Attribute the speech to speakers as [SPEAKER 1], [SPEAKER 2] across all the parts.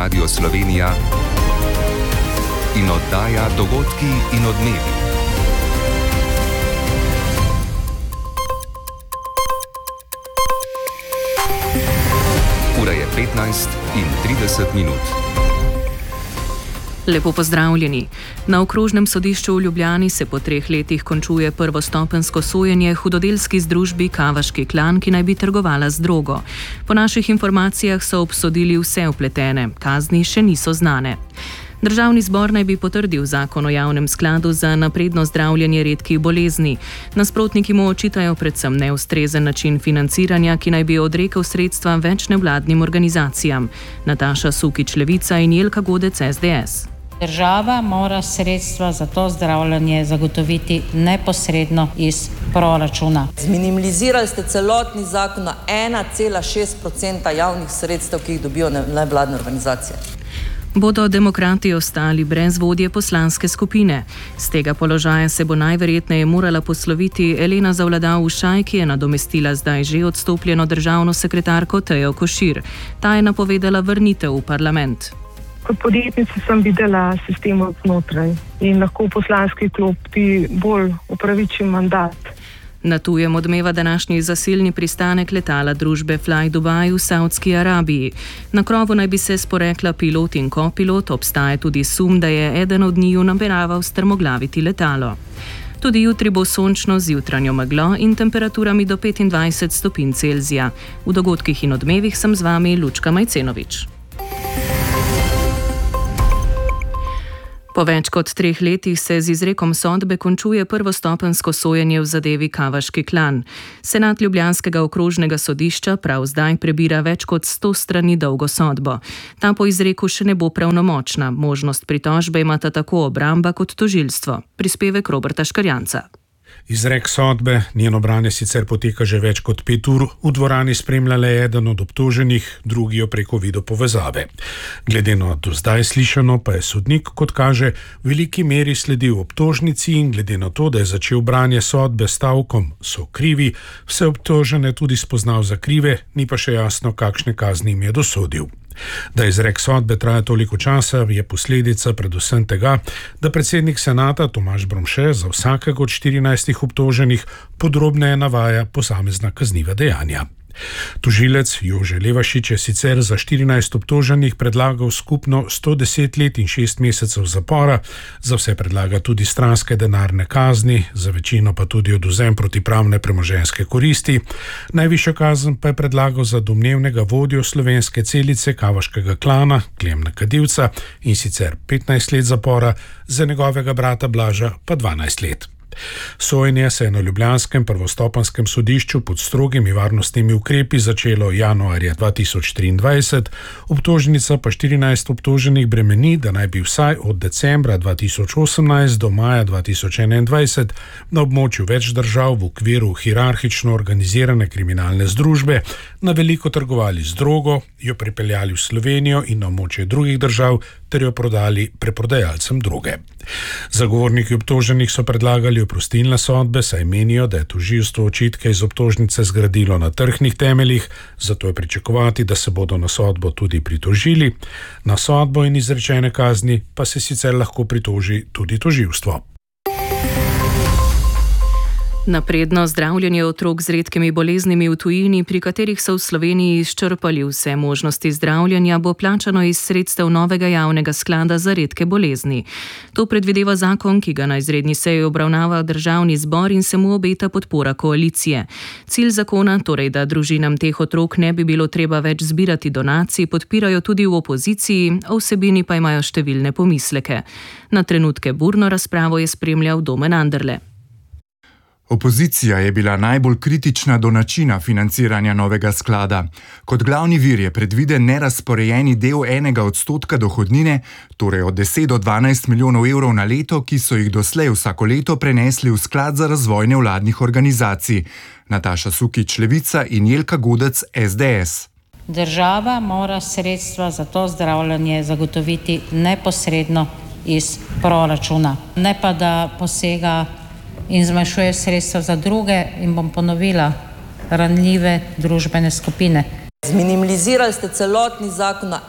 [SPEAKER 1] Radio Slovenija in oddaja Dogodki in odmevi. Ura je 15:30.
[SPEAKER 2] Lepo pozdravljeni. Na okrožnem sodišču v Ljubljani se po 3 letih končuje prvostopenjsko sojenje hudodelski združbi Kavaški klan, ki naj bi trgovala z drogo. Po naših informacijah so obsodili vse vpletene, kazni še niso znane. Državni zbor naj bi potrdil zakon o javnem skladu za napredno zdravljenje redkih bolezni. Nasprotniki mu očitajo predvsem neustrezen način financiranja, ki naj bi odrekel sredstva več nevladnim organizacijam. Nataša Sukič, Levica, in Jelka Godec, SDS.
[SPEAKER 3] Država mora sredstva za to zdravljenje zagotoviti neposredno iz proračuna.
[SPEAKER 4] Zminimalizirali ste celotni zakon na 1,6% javnih sredstev, ki jih dobijo nevladne organizacije.
[SPEAKER 2] Bodo demokrati ostali brez vodje poslanske skupine? Z tega položaja se bo najverjetneje morala posloviti Elena Zavladal-Ušaj, ki je nadomestila zdaj že odstopljeno državno sekretarko Tejo Košir. Ta je napovedala vrnitev v parlament.
[SPEAKER 5] Kot podjetnica sem videla sistem od znotraj in lahko v poslanski klopi bolj upravičim mandat.
[SPEAKER 2] Na tujem odmeva današnji zasilni pristanek letala družbe Fly Dubai v Saudski Arabiji. Na krovu naj bi se sporekla pilot in kopilot, obstaja tudi sum, da je eden od njiju nameraval strmoglaviti letalo. Tudi jutri bo sončno z jutranjo meglo in temperaturami do 25 stopinj Celzija. V dogodkih in odmevih sem z vami Lučka Majcenovič. Po več kot 3 letih se z izrekom sodbe končuje prvostopenjsko sojenje v zadevi Kavaški klan. Senat ljubljanskega okrožnega sodišča prav zdaj prebira več kot 100 strani dolgo sodbo. Ta po izreku še ne bo pravnomočna. Možnost pritožbe imata tako obramba kot tožilstvo. Prispevek Roberta Škarjanca.
[SPEAKER 6] Izrek sodbe, njeno branje sicer poteka že več kot 5 ur, v dvorani spremlja le eden od obtoženih, drugi jo preko videopovezave. Glede na do zdaj slišano pa je sodnik, kot kaže, v veliki meri sledil obtožnici in glede na to, da je začel branje sodbe stavkom "so krivi", vse obtožene tudi spoznal za krive, ni pa še jasno, kakšne kazni jim je dosodil. Da izrek sodbe traja toliko časa, je posledica predvsem tega, da predsednik senata Tomaž Bromše za vsakega od 14 obtoženih podrobneje navaja posamezna kazniva dejanja. Tožilec Jože Levašič je sicer za 14 obtoženih predlagal skupno 110 let in 6 mesecev zapora, za vse predlaga tudi stranske denarne kazni, za večino pa tudi odvzem protipravne premoženjske koristi. Najvišjo kazen pa je predlagal za domnevnega vodjo slovenske celice Kavaškega klana Klemna Kadivca, in sicer 15 let zapora, za njegovega brata Blaža pa 12 let. Sojenje se je na ljubljanskem prvostopenjskem sodišču pod strogimi varnostnimi ukrepi začelo januarja 2023, obtožnica pa 14 obtoženih bremeni, da naj bi vsaj od decembra 2018 do maja 2021 na območju več držav v okviru hierarhično organizirane kriminalne združbe na veliko trgovali z drogo, jo pripeljali v Slovenijo in na območje drugih držav ter jo prodali preprodajalcem droge. Zagovorniki obtoženih so predlagali oprostilne sodbe, saj menijo, da je tožilstvo očitke iz obtožnice zgradilo na trhnih temeljih, zato je pričakovati, da se bodo na sodbo tudi pritožili. Na sodbo in izrečene kazni pa se sicer lahko pritoži tudi tožilstvo.
[SPEAKER 2] Napredno zdravljenje otrok z redkimi boleznimi v tujini, pri katerih so v Sloveniji izčrpali vse možnosti zdravljenja, bo plačano iz sredstev novega javnega sklada za redke bolezni. To predvideva zakon, ki ga na izredni seji obravnava državni zbor in se mu obeta podpora koalicije. Cilj zakona, torej da družinam teh otrok ne bi bilo treba več zbirati donacij, podpirajo tudi v opoziciji, o vsebini pa imajo številne pomisleke. Na trenutke burno razpravo je spremljal Domen Anderle.
[SPEAKER 7] Opozicija je bila najbolj kritična do načina financiranja novega sklada. Kot glavni vir je predviden nerazporejeni del 1% dohodnine, torej od 10 do 12 milijonov evrov na leto, ki so jih doslej vsako leto prenesli v sklad za razvoj nevladnih organizacij. Nataša Sukič, Levica, in Jelka Godec, SDS.
[SPEAKER 3] Država mora sredstva za to zdravljenje zagotoviti neposredno iz proračuna, ne pa da posega in zmanjšuje sredstva za druge, in bom ponovila, ranljive družbene skupine.
[SPEAKER 4] Zminimalizirali ste celotni zakon na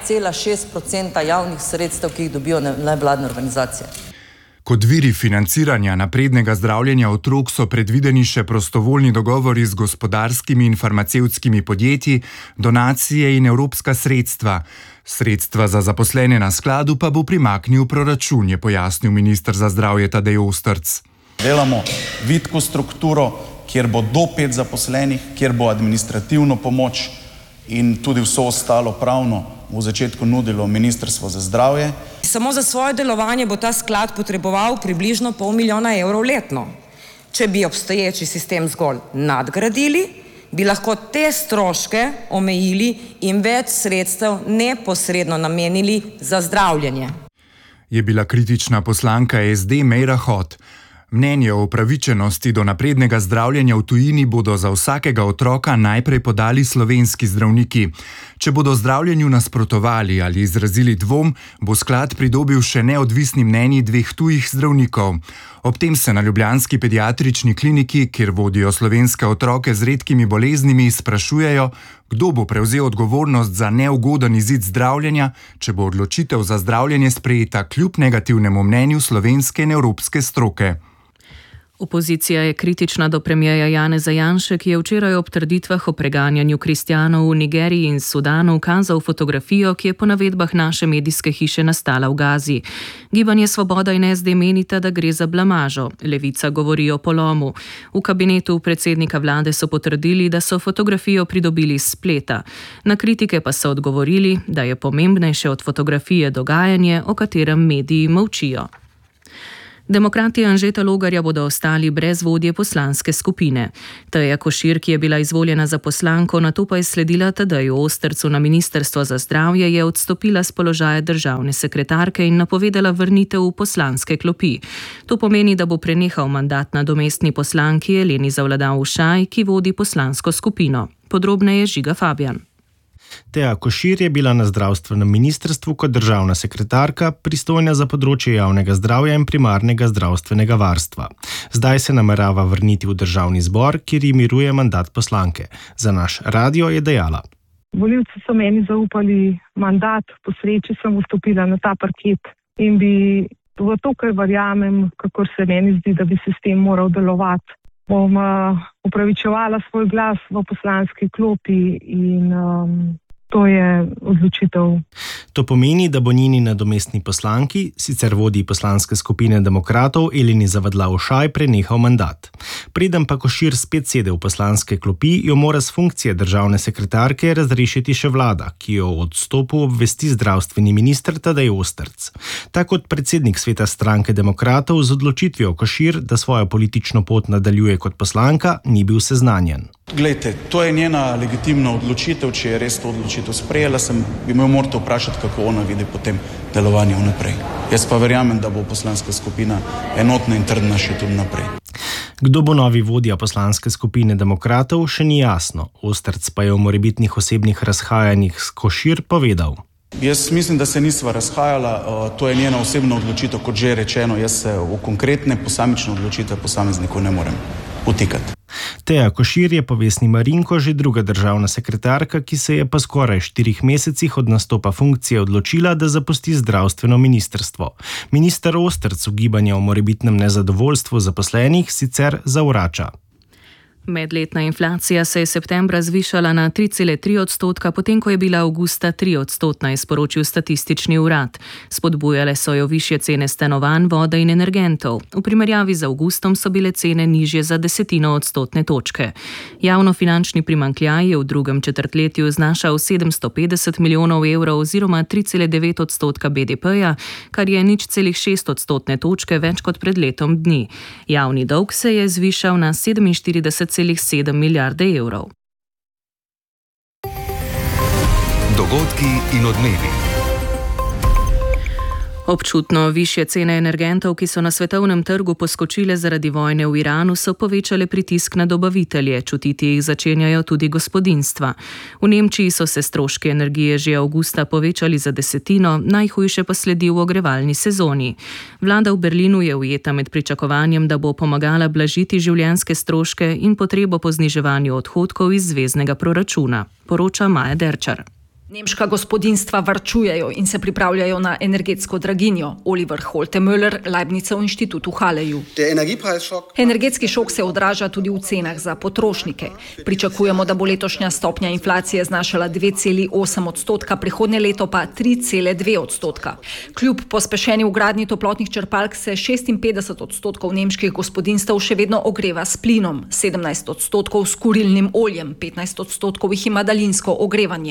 [SPEAKER 4] 1,6% javnih sredstev, ki jih dobijo nevladne organizacije.
[SPEAKER 7] Kot viri financiranja naprednega zdravljenja otrok so predvideni še prostovoljni dogovori z gospodarskimi in farmacevtskimi podjetji, donacije in evropska sredstva. Sredstva za zaposlene na skladu pa bo primaknil proračun, je pojasnil minister za zdravje Tadej Osterc.
[SPEAKER 8] Delamo vitko strukturo, kjer bo do 5 zaposlenih, kjer bo administrativno pomoč in tudi vso ostalo pravno v začetku nudilo Ministrstvo za zdravje.
[SPEAKER 9] Samo za svoje delovanje bo ta sklad potreboval približno $500 000 letno. Če bi obstoječi sistem zgolj nadgradili, bi lahko te stroške omejili in več sredstev neposredno namenili za zdravljenje.
[SPEAKER 7] Je bila kritična poslanka SD Meira Hot. Mnenje o upravičenosti do naprednega zdravljenja v tujini bodo za vsakega otroka najprej podali slovenski zdravniki. Če bodo zdravljenju nasprotovali ali izrazili dvom, bo sklad pridobil še neodvisni mnenji 2 tujih zdravnikov. Ob tem se na ljubljanski pediatrični kliniki, kjer vodijo slovenske otroke z redkimi boleznimi, sprašujejo, kdo bo prevzel odgovornost za neugoden izid zdravljenja, če bo odločitev za zdravljenje sprejeta kljub negativnemu mnenju slovenske in evropske stroke.
[SPEAKER 2] Opozicija je kritična do premierja Janeza Janše, ki je včeraj ob trditvah o preganjanju kristjanov v Nigeriji in Sudanu kazal fotografijo, ki je po navedbah naše medijske hiše nastala v Gazi. Gibanje Svoboda in SD menita, da gre za blamažo. Levica govori o polomu. V kabinetu predsednika vlade so potrdili, da so fotografijo pridobili s spleta. Na kritike pa so odgovorili, da je pomembnejše od fotografije dogajanje, o katerem mediji molčijo. Demokrati Anžeta Logarja bodo ostali brez vodje poslanske skupine. Teja Košir, ki je bila izvoljena za poslanko, nato pa je sledila Tadeju Ostercu na Ministrstvo za zdravje, je odstopila z položaja državne sekretarke in napovedala vrnitev v poslanske klopi. To pomeni, da bo prenehal mandat nadomestni poslanki Eleni Zavladal-Ušaj, ki vodi poslansko skupino. Podrobneje Žiga Fabjan.
[SPEAKER 10] Teja Košir je bila na zdravstvenem ministrstvu kot državna sekretarka, pristojna za področje javnega zdravja in primarnega zdravstvenega varstva. Zdaj se namerava vrniti v državni zbor, kjer ji miruje mandat poslanke. Za naš radio je dejala.
[SPEAKER 5] Volivci so meni zaupali mandat, po sreči sem vstopila na ta parket in bi v to, kar verjamem, kakor se meni zdi, da bi sistem moral delovati, bom upravičevala svoj glas v poslanski klopi in to je odločitev.
[SPEAKER 10] To pomeni, da bo njeni nadomestni poslanki, sicer vodji poslanske skupine demokratov Eleni Zavadlav-Ušaj, prenehal mandat. Preden pa Košir spet sede v poslanske klopi, jo mora s funkcije državne sekretarke razrešiti še vlada, ki jo o odstopu obvesti zdravstveni minister Tadej Osterc. Tako kot predsednik sveta stranke demokratov z odločitvijo Košir, da svojo politično pot nadaljuje kot poslanka, ni bil seznanjen.
[SPEAKER 8] Glejte, to je njena legitimna odločitev, če je res to odločitev sprejela, bi me morate vprašati, kako ona vidi potem delovanje vnaprej. Jaz pa verjamem, da bo poslanska skupina enotna in trdna še tudi naprej.
[SPEAKER 10] Kdo bo novi vodja poslanske skupine demokratov, še ni jasno. Osterc pa je o morebitnih osebnih razhajanjih s Košir povedal.
[SPEAKER 8] Jaz mislim, da se nisva razhajala, to je njena osebna odločitev, kot že rečeno, jaz se v konkretne posamične odločitve posameznikov ne morem vtikati.
[SPEAKER 10] Teja Košir je po Vesni Marinko že druga državna sekretarka, ki se je pa skoraj 4 mesecih od nastopa funkcije odločila, da zapusti zdravstveno ministrstvo. Minister Osterc ugibanje o morebitnem nezadovoljstvu zaposlenih sicer zavrača.
[SPEAKER 2] Medletna inflacija se je septembra zvišala na 3,3%, potem ko je bila avgusta 3%, je sporočil statistični urad. Spodbujale so jo višje cene stanovanj, vode in energentov. V primerjavi z avgustom so bile cene nižje za 0,1 točke. Javnofinančni primanjkljaj je v drugem četrtletju znašal 750 milijonov evrov oziroma 3,9% BDP-ja, kar je 0,6 točke več kot pred letom dni. Javni dolg se je zvišal na 47,7 milijarde evrov.
[SPEAKER 1] Dogodki in odmevi.
[SPEAKER 2] Občutno višje cene energentov, ki so na svetovnem trgu poskočile zaradi vojne v Iranu, so povečale pritisk na dobavitelje, čutiti jih začenjajo tudi gospodinjstva. V Nemčiji so se stroški energije že avgusta povečali za 10%, najhujše pa sledi v ogrevalni sezoni. Vlada v Berlinu je ujeta med pričakovanjem, da bo pomagala blažiti življenjske stroške in potrebo po zniževanju odhodkov iz zveznega proračuna, poroča Maja Derčar.
[SPEAKER 11] Nemška gospodinjstva varčujejo in se pripravljajo na energetsko draginjo. Oliver Holtemöller, Leibniza v inštitutu Haleju. Energetski šok se odraža tudi v cenah za potrošnike. Pričakujemo, da bo letošnja stopnja inflacije znašala 2,8%, prihodnje leto pa 3,2%. Kljub pospešeni vgradnji toplotnih črpalk se 56% nemških gospodinjstev še vedno ogreva s plinom, 17% s kurilnim oljem, 15% jih ima daljinsko ogrevanje.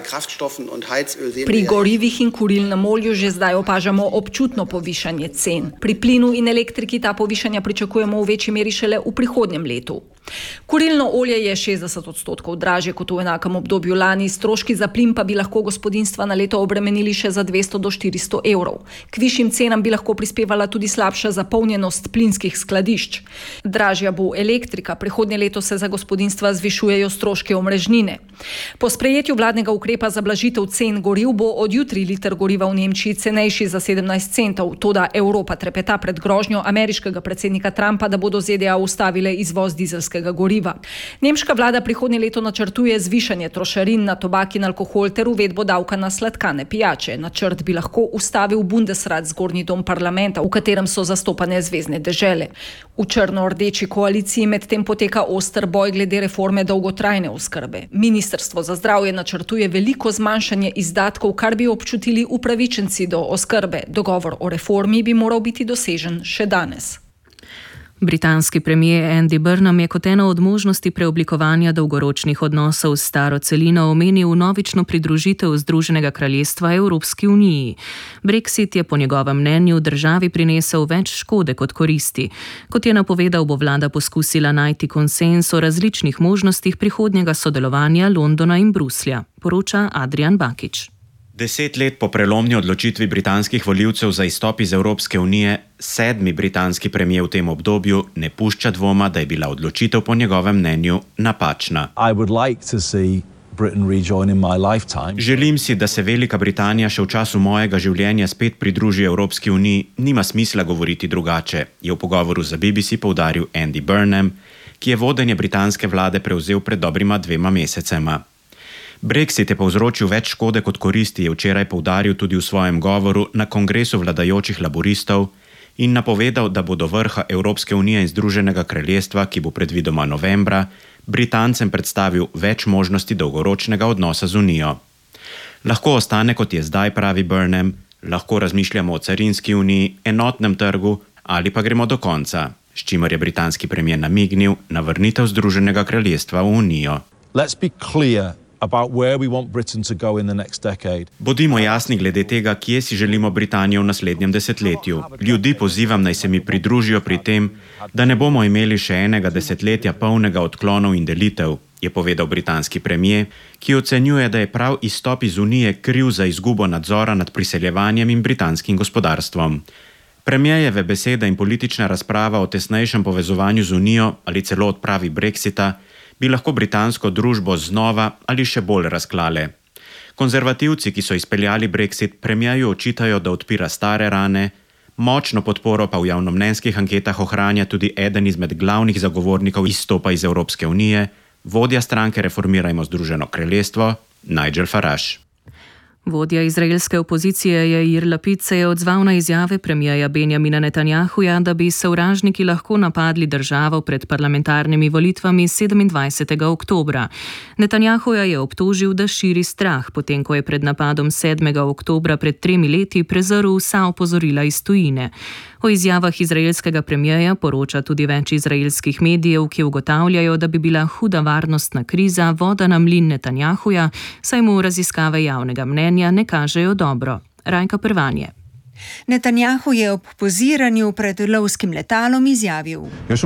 [SPEAKER 11] Pri gorivih in kurilnem olju že zdaj opažamo občutno povišanje cen. Pri plinu in elektriki ta povišanja pričakujemo v večji meri šele v prihodnjem letu. Kurilno olje je 60% dražje kot v enakem obdobju lani, stroški za plin pa bi lahko gospodinjstva na leto obremenili še za 200 do 400 evrov. K višjim cenam bi lahko prispevala tudi slabša zapolnjenost plinskih skladišč. Dražja bo elektrika, prihodnje leto se za gospodinjstva zvišujejo stroške omrežnine. Po sprejetju vladnega ukrepa za blažitev cen goriv bo od jutri liter goriva v Nemčiji cenejši za 17 centov, toda Evropa trepeta pred grožnjo ameriškega predsednika Trumpa, da bodo ZDA ustavile izvoz dizelskega goriva. Nemška vlada prihodnje leto načrtuje zvišanje trošarin na tobak in alkohol ter uvedbo davka na sladkane pijače. Načrt bi lahko ustavil Bundesrat, zgornji dom parlamenta, v katerem so zastopane zvezne dežele. V črno-rdeči koaliciji medtem poteka oster boj glede reforme dolgotrajne oskrbe. Ministrstvo za zdravje načrtuje veliko zmanjšanje izdatkov, kar bi občutili upravičenci do oskrbe. Dogovor o reformi bi moral biti dosežen še danes.
[SPEAKER 2] Britanski premier Andy Burnham je kot eno od možnosti preoblikovanja dolgoročnih odnosov s staro celino omenil novično pridružitev Združenega kraljestva Evropski uniji. Brexit je po njegovem mnenju državi prinesel več škode kot koristi. Kot je napovedal, bo vlada poskusila najti konsenz o različnih možnostih prihodnjega sodelovanja Londona in Bruslja, poroča Adrian Bakič.
[SPEAKER 12] 10 let po prelomni odločitvi britanskih volivcev za izstop iz Evropske unije, 7. britanski premier v tem obdobju ne pušča dvoma, da je bila odločitev po njegovem mnenju napačna. Želim si, da se Velika Britanija še v času mojega življenja spet pridruži Evropski uniji, nima smisla govoriti drugače, je v pogovoru za BBC poudaril Andy Burnham, ki je vodenje britanske vlade prevzel pred dobrima 2 mesecema. Brexit je povzročil več škode kot koristi, je včeraj poudaril tudi v svojem govoru na kongresu vladajočih laboristov in napovedal, da bo do vrha Evropske unije in Združenega kraljestva, ki bo predvidoma novembra, Britancem predstavil več možnosti dolgoročnega odnosa z Unijo. Lahko ostane, kot je zdaj, pravi Burnham, lahko razmišljamo o carinski uniji, enotnem trgu ali pa gremo do konca, s čimer je britanski premier namignil na vrnitev Združenega kraljestva v Unijo. Bodimo jasni glede tega, kje si želimo Britanijo v naslednjem desetletju. Ljudi pozivam, naj se mi pridružijo pri tem, da ne bomo imeli še enega desetletja polnega odklonov in delitev, je povedal britanski premier, ki ocenjuje, da je prav izstop iz Unije kriv za izgubo nadzora nad priseljevanjem in britanskim gospodarstvom. Premierjeve besede in politična razprava o tesnejšem povezovanju z Unijo ali celo odpravi Brexita bi lahko britansko družbo znova ali še bolj razklale. Konzervativci, ki so izpeljali Brexit, premierju očitajo, da odpira stare rane, močno podporo pa v javnomnenjskih anketah ohranja tudi eden izmed glavnih zagovornikov izstopa iz Evropske unije, vodja stranke Reformirajmo Združeno kraljestvo, Nigel Farage.
[SPEAKER 2] Vodja izraelske opozicije Jair Lapid se je odzval na izjave premierja Benjamina Netanjahuja, da bi sovražniki lahko napadli državo pred parlamentarnimi volitvami 27. oktobra. Netanjahuja je obtožil, da širi strah, potem ko je pred napadom 7. oktobra pred 3 leti prezrl vsa opozorila iz tujine. O izjavah izraelskega premierja poroča tudi več izraelskih medijev, ki ugotavljajo, da bi bila huda varnostna kriza voda na mlin Netanjahuja, saj mu raziskave javnega mnenja ne kažejo dobro. Rajka Prvanje.
[SPEAKER 13] Netanjahu je ob poziranju pred lovskim letalom izjavil: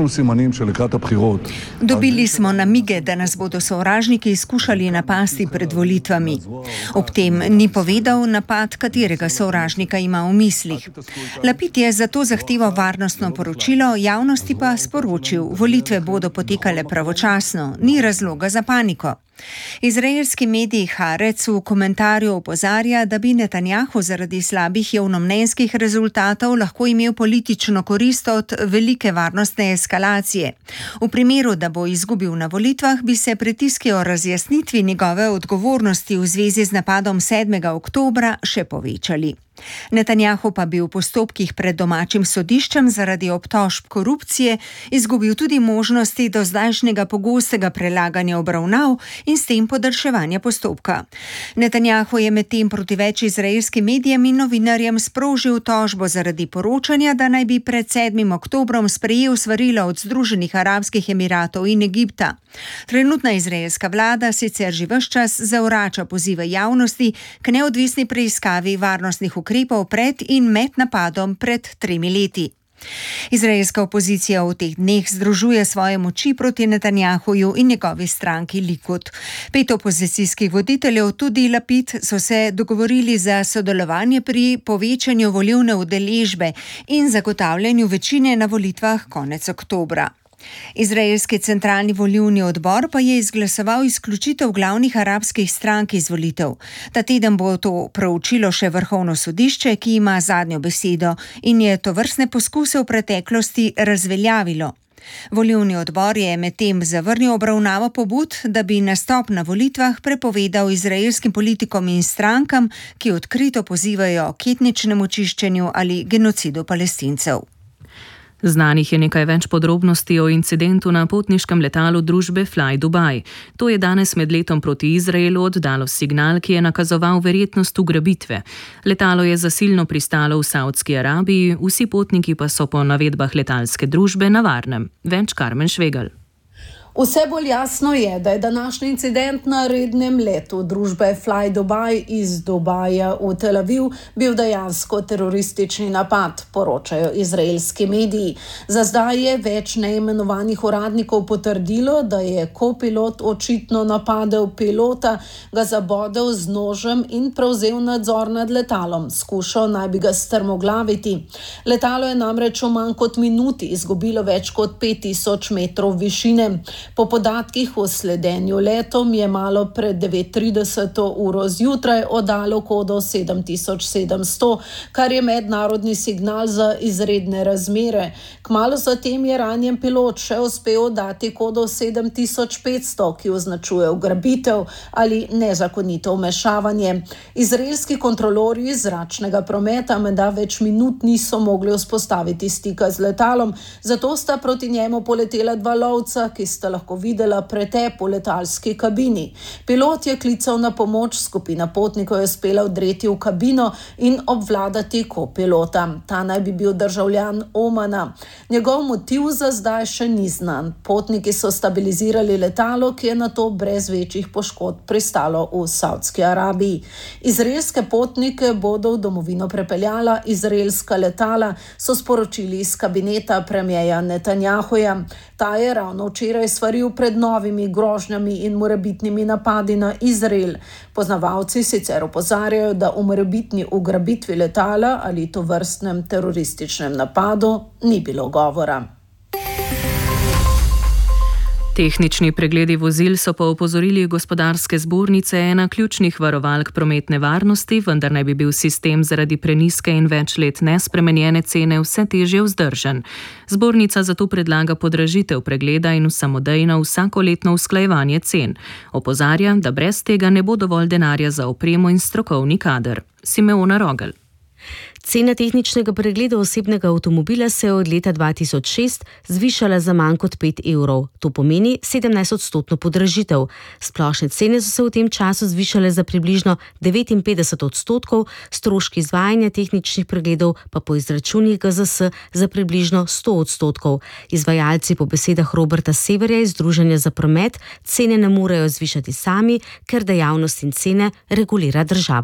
[SPEAKER 13] Dobili smo namige, da nas bodo sovražniki skušali napasti pred volitvami. Ob tem ni povedal, napad katerega sovražnika ima v mislih. Lapid je zato zahteval varnostno poročilo, javnosti pa sporočil: volitve bodo potekale pravočasno, ni razloga za paniko. Izraelski medij Haaretz v komentarju opozarja, da bi Netanjahu zaradi slabih javnomnenjskih rezultatov lahko imel politično korist od velike varnostne eskalacije. V primeru, da bo izgubil na volitvah, bi se pritiski o razjasnitvi njegove odgovornosti v zvezi z napadom 7. oktobra še povečali. Netanjahu pa bi v postopkih pred domačim sodiščem zaradi obtožb korupcije izgubil tudi možnosti do zdajšnjega pogostega prelaganja obravnav in s tem podaljševanja postopka. Netanjahu je medtem proti več izraelskim medijem in novinarjem sprožil tožbo zaradi poročanja, da naj bi pred 7. oktobrom sprejel svarila od Združenih arabskih emiratov in Egipta. Trenutna izraelska vlada sicer že ves čas zavrača pozive javnosti k neodvisni preiskavi varnostnih ukrepov pred in med napadom pred 3 leti. Izraelska opozicija v teh dneh združuje svoje moči proti Netanjahuju in njegovi stranki Likud. 5 opozicijskih voditeljev, tudi Lapid, so se dogovorili za sodelovanje pri povečanju volilne udeležbe in zagotavljanju večine na volitvah konec oktobra. Izraelski centralni volilni odbor pa je izglasoval izključitev glavnih arabskih strank iz volitev. Ta teden bo to proučilo še Vrhovno sodišče, ki ima zadnjo besedo in je tovrstne poskuse v preteklosti razveljavilo. Volilni odbor je medtem zavrnil obravnavo pobud, da bi nastop na volitvah prepovedal izraelskim politikom in strankam, ki odkrito pozivajo k etničnemu čiščenju ali genocidu Palestincev.
[SPEAKER 2] Znanih je nekaj več podrobnosti o incidentu na potniškem letalu družbe Fly Dubai. To je danes med letom proti Izraelu oddalo signal, ki je nakazoval verjetnost ugrabitve. Letalo je zasilno pristalo v Saudski Arabiji, vsi potniki pa so po navedbah letalske družbe na varnem. Več Karmen Švegelj.
[SPEAKER 14] Vse bolj jasno je, da je današnji incident na rednem letu družbe Fly Dubai iz Dubaja v Tel Aviv bil dejansko teroristični napad, poročajo izraelski mediji. Za zdaj je več neimenovanih uradnikov potrdilo, da je kopilot očitno napadel pilota, ga zabodel z nožem in prevzel nadzor nad letalom. Skušal naj bi ga strmoglaviti. Letalo je namreč v manj kot minuti izgubilo več kot 5000 metrov višine. Po podatkih o sledenju letom je malo pred 9:30 uro zjutraj oddalo kodo 7700, kar je mednarodni signal za izredne razmere. Kmalu zatem je ranjen pilot še uspel oddati kodo 7500, ki označuje ugrabitev ali nezakonito vmešavanje. Izraelski kontrolorji zračnega prometa menda več minut niso mogli vzpostaviti stika z letalom, zato sta proti njemu poletela 2 lovca, ki sta lahko videla pretep v letalski kabini. Pilot je klical na pomoč, skupina potnikov je uspela vdreti v kabino in obvladati kopilota. Ta naj bi bil državljan Omana. Njegov motiv za zdaj še ni znan. Potniki so stabilizirali letalo, ki je nato brez večjih poškodb pristalo v Saudski Arabiji. Izraelske potnike bodo v domovino prepeljala izraelska letala, so sporočili iz kabineta premierja Netanjahuja. Ta je ravno včeraj svaril pred novimi grožnjami in morebitnimi napadi na Izrael. Poznavalci sicer opozarjajo, da o morebitni ugrabitvi letala ali tovrstnem terorističnem napadu ni bilo govora.
[SPEAKER 2] Tehnični pregledi vozil so po opozorili gospodarske zbornice ena ključnih varovalk prometne varnosti, vendar naj bi bil sistem zaradi prenizke in več let nespremenjene cene vse težje vzdržen. Zbornica zato predlaga podražitev pregleda in samodejno vsakoletno usklajevanje cen. Opozarja, da brez tega ne bo dovolj denarja za opremo in strokovni kader. Simeona Rogelj.
[SPEAKER 15] Cena tehničnega pregleda osebnega avtomobila se je od leta 2006 zvišala za manj kot 5 evrov. To pomeni 17% podražitev. Splošne cene so se v tem času zvišale za približno 59%, stroški izvajanja tehničnih pregledov pa po izračunih GZS za približno 100%. Izvajalci po besedah Roberta Severja iz Združenja za promet cene ne morejo zvišati sami, ker dejavnost in cene regulira država.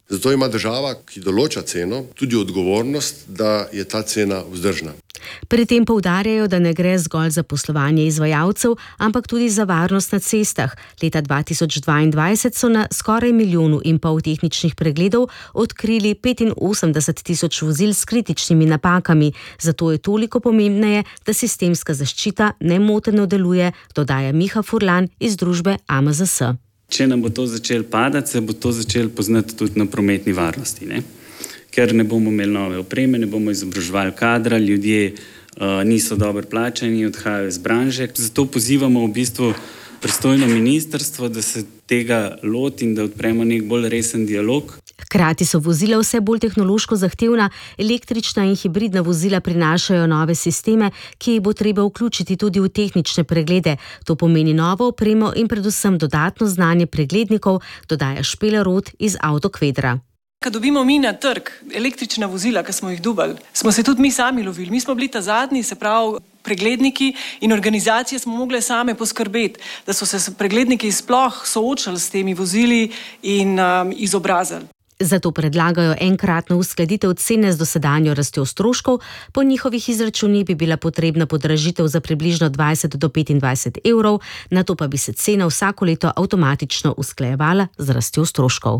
[SPEAKER 16] Zato ima država, ki določa ceno, tudi odgovornost, da je ta cena vzdržna.
[SPEAKER 15] Pri tem poudarjajo, da ne gre zgolj za poslovanje izvajalcev, ampak tudi za varnost na cestah. Leta 2022 so na skoraj 1,5 milijona tehničnih pregledov odkrili 85.000 vozil s kritičnimi napakami. Zato je toliko pomembneje, da sistemska zaščita nemoteno deluje, dodaja Miha Furlan iz družbe AMZS.
[SPEAKER 17] Če nam bo to začelo padati, se bo to začelo poznati tudi na prometni varnosti, ne? Ker ne bomo imeli nove opreme, ne bomo izobraževali kadra, ljudje niso dobro plačani, odhajajo iz branže. Zato pozivamo v bistvu pristojno ministrstvo, da se tega loti in da odpremo nek bolj resen dialog.
[SPEAKER 15] Hkrati so vozila vse bolj tehnološko zahtevna, električna in hibridna vozila prinašajo nove sisteme, ki jih bo treba vključiti tudi v tehnične preglede. To pomeni novo opremo in predvsem dodatno znanje preglednikov, dodaja Špela Rot iz Avtokvedra.
[SPEAKER 18] Ko dobimo mi na trg električna vozila, ki smo jih dubali, smo se tudi mi sami lovili. Mi smo bili ta zadnji, se pravi pregledniki in organizacije smo mogle same poskrbeti, da so se pregledniki sploh soočali s temi vozili in izobrazili.
[SPEAKER 15] Zato predlagajo enkratno uskladitev cene z dosedanjo rastjo stroškov. Po njihovih izračunih bi bila potrebna podražitev za približno 20 do 25 evrov, nato pa bi se cena vsako leto avtomatično usklajevala z rastjo stroškov.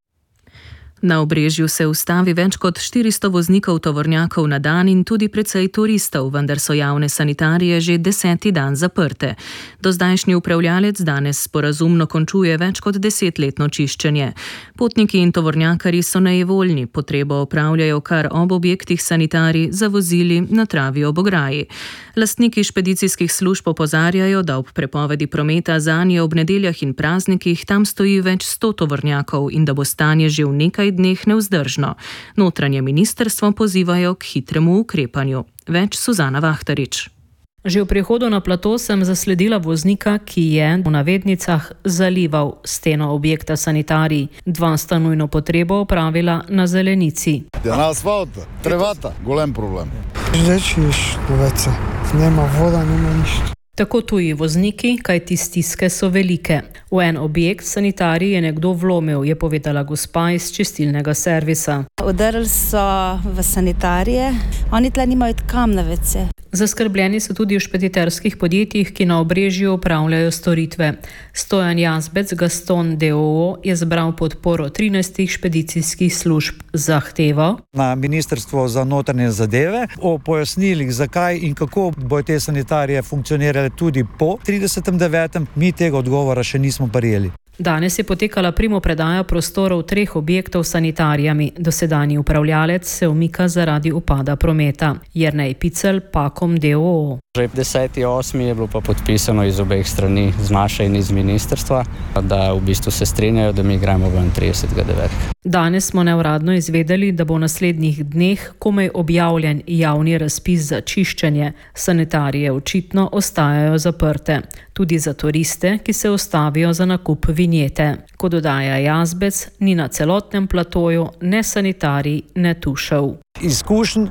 [SPEAKER 2] Na Obrežju se ustavi več kot 400 voznikov tovornjakov na dan in tudi precej turistov, vendar so javne sanitarije že 10. dan zaprte. Dozdajšnji upravljalec danes sporazumno končuje več kot 10-letno čiščenje. Potniki in tovornjakarji so nejevoljni, potrebo opravljajo kar ob objektih sanitarij, za vozili na travi ob ograji. Lastniki špedicijskih služb opozarjajo, da ob prepovedi prometa zanje ob nedeljah in praznikih tam stoji več 100 tovornjakov in da bo stanje že v nekaj dneh nevzdržno. Notranje ministrstvo pozivajo k hitremu ukrepanju. Več Suzana Vahtarič.
[SPEAKER 19] Že v prihodu na plato sem zasledila voznika, ki je v navednicah zalival steno objekta sanitarij. 2 sta nujno potrebo opravila na zelenici.
[SPEAKER 20] Na asfaltu, trevata, golem problem.
[SPEAKER 21] Lečiš, loveca, nema voda, nema ništa.
[SPEAKER 19] Tako tuji vozniki, kajti stiske so velike. V en objekt sanitarij je nekdo vlomil, je povedala gospa iz čistilnega servisa.
[SPEAKER 22] Udarili so v sanitarije, oni tle nimajo kam na WC.
[SPEAKER 19] Zaskrbljeni so tudi v špediterskih podjetjih, ki na Obrežju opravljajo storitve. Stojan Jazbec Gaston d.o.o. je zbral podporo 13 špedicijskih služb. Zahtevo
[SPEAKER 23] na Ministrstvo za notranje zadeve o pojasnilih, zakaj in kako bodo te sanitarije funkcionirale tudi po 30.9. Mi tega odgovora še nismo prijeli.
[SPEAKER 19] Danes je potekala primopredaja prostorov 3 objektov s sanitarijami. Dosedanji upravljalec se umika zaradi upada prometa. Jernej Picel, Pakom d.o.o.
[SPEAKER 24] Že 10.8. je bilo pa podpisano iz obeh strani, z naše in iz ministrstva, da v bistvu se strinjajo, da mi gremo ven 30.9.
[SPEAKER 19] Danes smo neuradno izvedeli, da bo v naslednjih dneh komaj objavljen javni razpis za čiščenje. Sanitarije očitno ostajajo zaprte. Tudi za turiste, ki se ustavijo za nakup vinjete. Ko dodaja Jazbec, ni na celotnem platoju ne sanitarij, ne tušev.
[SPEAKER 23] Izkušenj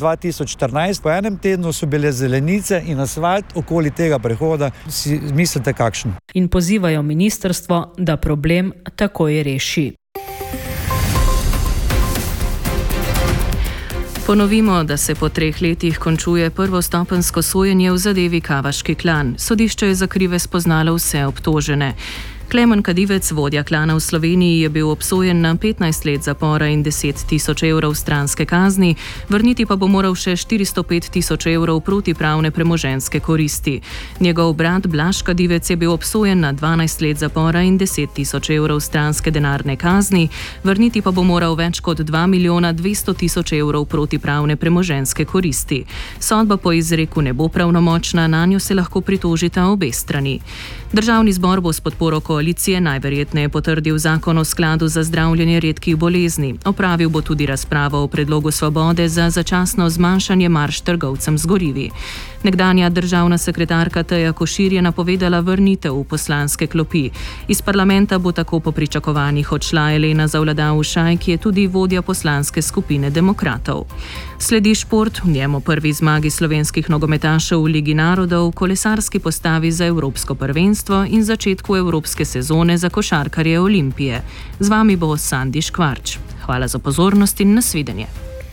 [SPEAKER 23] 2014, po enem tednu so bile zelenice in asfalt okoli tega prehoda. Si mislite kakšen?
[SPEAKER 19] In pozivajo ministrstvo, da problem takoj reši.
[SPEAKER 2] Ponovimo, da se po 3 letih končuje prvostopenjsko sojenje v zadevi Kavaški klan. Sodišče je za krive spoznalo vse obtožene. Klemen Kadivec, vodja klana v Sloveniji, je bil obsojen na 15 let zapora in 10.000 evrov stranske kazni, vrniti pa bo moral še 405.000 evrov protipravne premoženjske koristi. Njegov brat Blaž Kadivec je bil obsojen na 12 let zapora in 10.000 evrov stranske denarne kazni, vrniti pa bo moral več kot 2.200.000 evrov protipravne premoženjske koristi. Sodba po izreku ne bo pravnomočna, nanjo se lahko pritožita obe strani. Državni zbor bo s podporo koalicije najverjetneje potrdil zakon o skladu za zdravljenje redkih bolezni. Opravil bo tudi razpravo o predlogu Svobode za začasno zmanjšanje marž trgovcem z gorivi. Nekdanja državna sekretarka Teja Košir je napovedala vrnitev v poslanske klopi. Iz parlamenta bo tako po pričakovanjih odšla Elena Zavladav Ušaj, ki je tudi vodja poslanske skupine Demokratov. Sledi šport, v njemu prvi zmagi slovenskih nogometašev v Ligi narodov, kolesarski postavi za evropsko prvenstvo in začetku evropske sezone za košarkarje Olimpije. Z vami bo Sandi Škvarč. Hvala za pozornost in nasvidenje.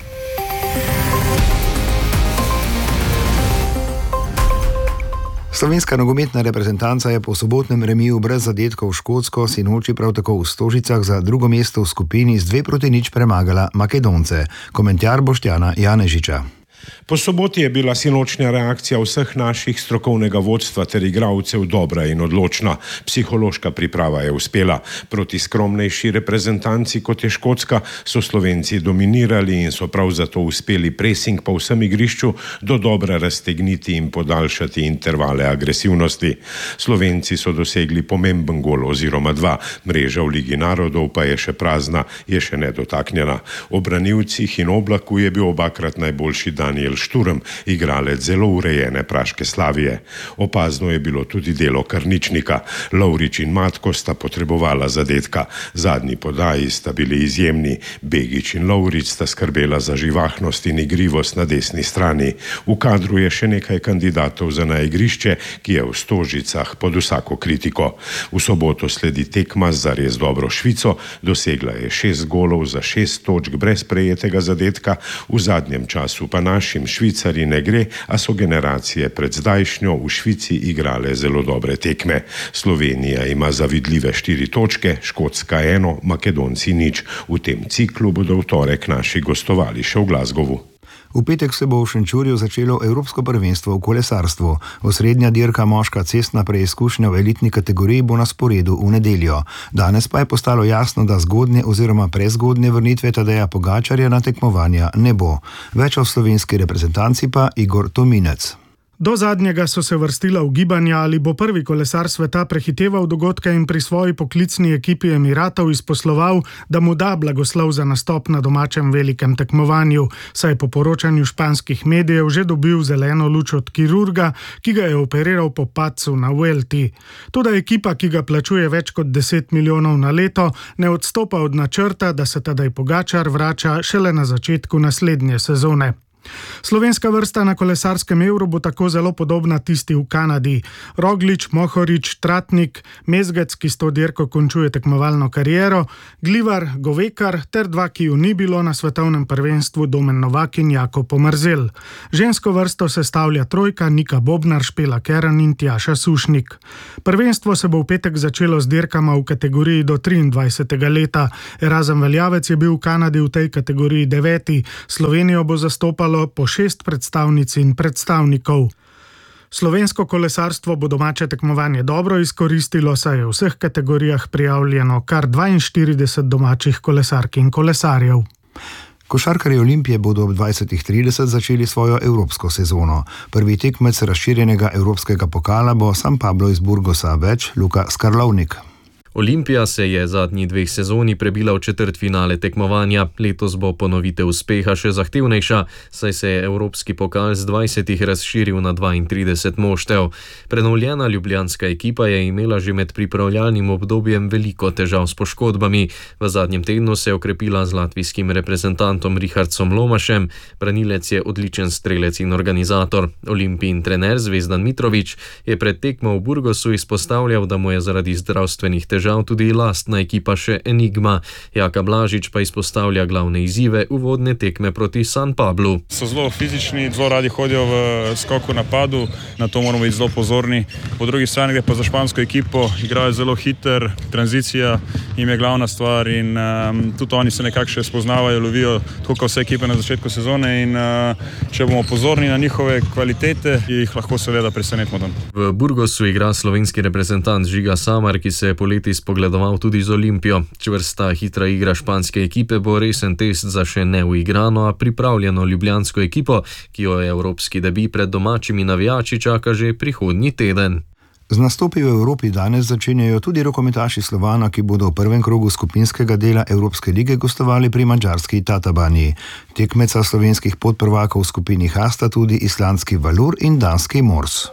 [SPEAKER 3] Slovenska nogometna reprezentanca je po sobotnem remiju brez zadetkov Škotsko sinoči prav tako v Stožicah za drugo mesto v skupini z 2-0 premagala Makedonce. Komentar Boštjana Janežiča.
[SPEAKER 4] Po soboti je bila sinočnja reakcija vseh naših strokovnega vodstva ter igralcev dobra in odločna. Psihološka priprava je uspela. Proti skromnejši reprezentanci, kot je Škotska, so Slovenci dominirali in so prav zato uspeli presing po vsem igrišču do dobra raztegniti in podaljšati intervale agresivnosti. Slovenci so dosegli pomemben gol oziroma 2. Mreža v Ligi narodov pa je še prazna, je še nedotaknjena. O branilcih in Oblaku je bil obakrat najboljši Daniel Šturm, igralec zelo urejene praške Slavije. Opazno je bilo tudi delo Karničnika. Lovrič in Matko sta potrebovala zadetka. Zadnji podaji sta bili izjemni. Begić in Lovrič sta skrbela za živahnost in igrivost na desni strani. V kadru je še nekaj kandidatov za na igrišče, ki je v Stožicah pod vsako kritiko. V soboto sledi tekma za res dobro Švico. Dosegla je 6 golov za 6 točk brez prejetega zadetka. V zadnjem času pa našim Švicarji ne gre, a so generacije pred zdajšnjo v Švici igrale zelo dobre tekme. Slovenija ima zavidljive 4 točke, Škotska 1, Makedonci 0. V tem ciklu bodo v torek naši gostovali še v Glasgowu.
[SPEAKER 3] V petek se bo v Šenčurju začelo Evropsko prvenstvo v kolesarstvu. Osrednja dirka moška cestna preizkušnja v elitni kategoriji bo na sporedu v nedeljo. Danes pa je postalo jasno, da zgodnje oziroma prezgodnje vrnitve Tadeja Pogačarja na tekmovanja ne bo. Več o slovenski reprezentanci pa Igor Tominec.
[SPEAKER 6] Do zadnjega so se vrstila ugibanja, ali bo prvi kolesar sveta prehiteval dogodke in pri svoji poklicni ekipi Emiratov izposloval, da mu da blagoslov za nastop na domačem velikem tekmovanju, saj po poročanju španskih medijev že dobil zeleno luč od kirurga, ki ga je operiral po padcu na Vuelti. Toda ekipa, ki ga plačuje več kot 10 milijonov na leto, ne odstopa od načrta, da se Tadej Pogačar vrača šele na začetku naslednje sezone. Slovenska vrsta na kolesarskem Euru bo tako zelo podobna tisti v Kanadi. Roglič, Mohorič, Tratnik, Mezgec, ki s to dirko končuje tekmovalno kariero, Glivar, Govekar ter 2, ki ju ni bilo na svetovnem prvenstvu, Domen Novak in Jakob Omerzel. Žensko vrsto sestavlja trojka Nika Bobnar, Špela Keren in Tjaša Sušnik. Prvenstvo se bo v petek začelo z dirkama v kategoriji do 23. leta. Erazem Veljavec je bil v Kanadi v tej kategoriji 9. Slovenijo bo zastopalo po 6 predstavnic in predstavnikov. Slovensko kolesarstvo bo domače tekmovanje dobro izkoristilo, saj je v vseh kategorijah prijavljeno kar 42 domačih kolesark in kolesarjev.
[SPEAKER 3] Košarkarji Olimpije bodo ob 20:30 začeli svojo evropsko sezono. Prvi tekmec razširjenega evropskega pokala bo San Pablo iz Burgosa, več Luka Skarlovnik.
[SPEAKER 9] Olimpija se je zadnji 2 sezoni prebila v četrtfinale tekmovanja. Letos bo ponovitev uspeha še zahtevnejša, saj se je evropski pokal z 20 razširil na 32 moštev. Prenovljena ljubljanska ekipa je imela že med pripravljalnim obdobjem veliko težav s poškodbami. V zadnjem tednu se je okrepila z latvijskim reprezentantom Richardsom Lomašem. Branilec je odličen strelec in organizator. Olimpijin trener Zvezdan Mitrović je pred tekmo v Burgosu izpostavljal, da mu je zaradi zdravstvenih težav tudi lastna ekipa še enigma. Jaka Blažič pa izpostavlja glavne izzive uvodne tekme proti San Pablu.
[SPEAKER 25] So zelo fizični, zelo radi hodijo v skoku napadu, na to moramo biti zelo pozorni. Po drugi strani gre pa za špansko ekipo, igrajo zelo hiter, tranzicija jim je glavna stvar in tudi oni se nekako še spoznavajo, lovijo tako kot vse ekipe na začetku sezone in če bomo pozorni na njihove kvalitete, jih lahko seveda presenetimo tam.
[SPEAKER 9] V Burgosu igra slovenski reprezentant Žiga Samar, ki se je poleti spogledoval tudi z Olimpijo. Čvrsta, hitra igra španske ekipe bo resen test za še neuigrano, a pripravljeno ljubljansko ekipo, ki jo je evropski debi pred domačimi navijači čaka že prihodnji teden.
[SPEAKER 3] Z nastopi v Evropi danes začenjajo tudi rokometaši Slovana, ki bodo v prvem krogu skupinskega dela Evropske lige gostovali pri madžarski Tatabani. Tekmeca slovenskih podprvakov v skupini H sta tudi islandski Valur in danski Mors.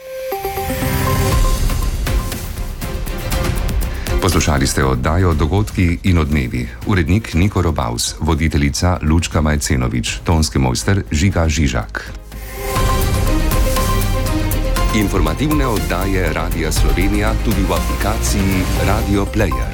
[SPEAKER 1] Poslušali ste oddajo Dogodki in odmevi. Urednik Niko Robaus, voditeljica Lučka Majcenović, tonski mojster Žiga Žižak. Informativne oddaje Radia Slovenija tudi v aplikaciji Radio Player.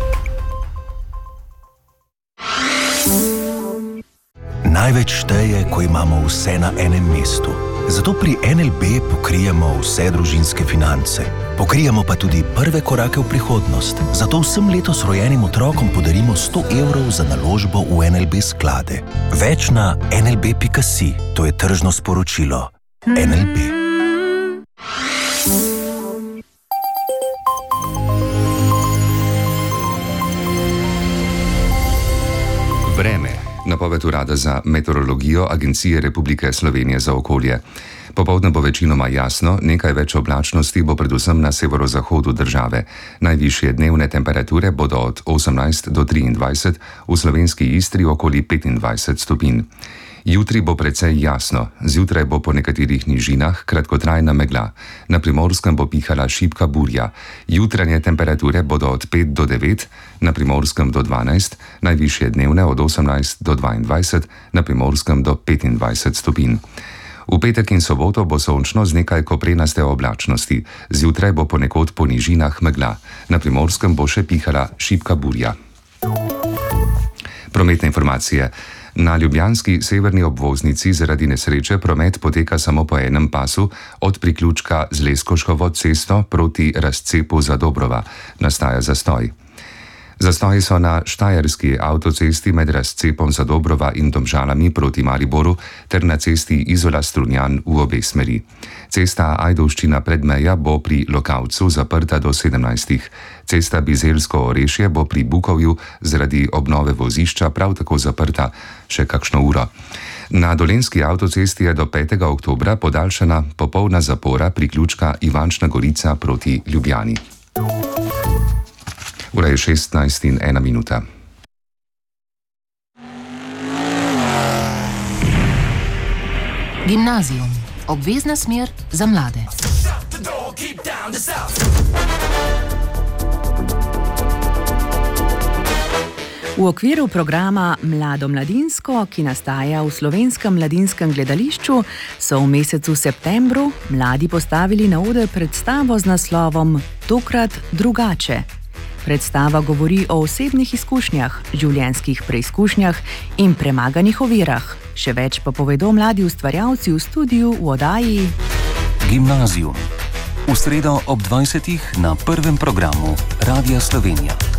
[SPEAKER 5] Največ šteje, ko imamo vse na enem mestu. Zato pri NLB pokrijemo vse družinske finance. Pokrijemo pa tudi prve korake v prihodnost. Zato vsem letos rojenim otrokom podarimo 100 evrov za naložbo v NLB sklade. Več na nlb.si, to je tržno sporočilo. NLB.
[SPEAKER 1] Vreme. Napoved Urada za meteorologijo Agencije Republike Slovenije za okolje. Popoldne bo večinoma jasno, nekaj več oblačnosti bo predvsem na severozahodu države. Najvišje dnevne temperature bodo od 18 do 23, v slovenski Istri okoli 25 stopinj. Jutri bo precej jasno, zjutraj bo po nekaterih nižinah kratkotrajna megla. Na Primorskem bo pihala šibka burja. Jutranje temperature bodo od 5 do 9, na Primorskem do 12, najvišje dnevne od 18 do 22, na Primorskem do 25 stopinj. V petek in soboto bo sončno z nekaj koprenaste oblačnosti. Zjutraj bo ponekod po nižinah megla. Na Primorskem bo še pihala šibka burja. Prometne informacije. Na ljubljanski severni obvoznici zaradi nesreče promet poteka samo po enem pasu od priključka z Leskoškovo cesto proti razcepu Zadobrova. Nastaja zastoj. Zastoji so na štajerski avtocesti med razcepom Zadobrova in Domžalami proti Mariboru ter na cesti Izola-Strunjan v obe smeri. Cesta Ajdovščina-Predmeja bo pri Lokavcu zaprta do 17. Cesta Bizeljsko-Orešje bo pri Bukovju zaradi obnove vozišča prav tako zaprta še kakšno uro. Na dolenjski avtocesti je do 5. oktobra podaljšana popolna zapora priključka Ivančna Gorica proti Ljubljani. Ura je 16:01.
[SPEAKER 7] Gimnazijum. Obvezna smer za mlade.
[SPEAKER 8] V okviru programa Mlado-mladinsko, ki nastaja v Slovenskem mladinskem gledališču, so v mesecu septembru mladi postavili na oder predstavo z naslovom Tokrat drugače. Predstava govori o osebnih izkušnjah, življenjskih preizkušnjah in premaganih ovirah. Še več pa povedo mladi ustvarjalci v studiu v oddaji
[SPEAKER 5] Gimnazijum. V sredo ob 20. na prvem programu Radia Slovenija.